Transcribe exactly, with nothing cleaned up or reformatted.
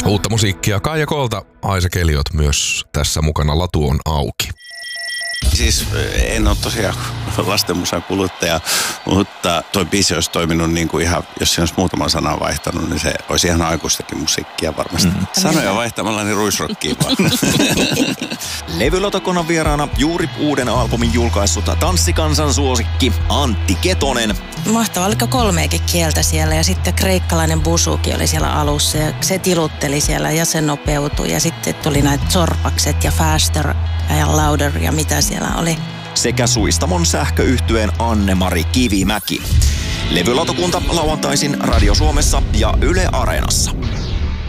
Uutta musiikkia Kaija Kolta, Aisa Keliot myös tässä mukana. Latu on auki. Siis en ole tosiaan lastenmusan kuluttaja, mutta toi biisi olisi toiminut niin kuin ihan, jos se olisi muutaman sanan vaihtanut, niin se olisi ihan aikuistakin musiikkia varmasti. Mm. Sanoja vaihtamalla niin ruisrokkiin vaan. Levylautakunnan vieraana juuri uuden albumin julkaissut tanssikansan suosikki Antti Ketonen. Mahtavaa, oliko kolmeakin kieltä siellä ja sitten kreikkalainen busuki oli siellä alussa ja se tilutteli siellä ja se nopeutui ja sitten tuli näitä zorpakset ja faster ja louder ja mitä siellä oli. Sekä Suistamon sähköyhtyeen Anne-Mari Kivimäki. Levylautakunta lauantaisin Radio Suomessa ja Yle Areenassa.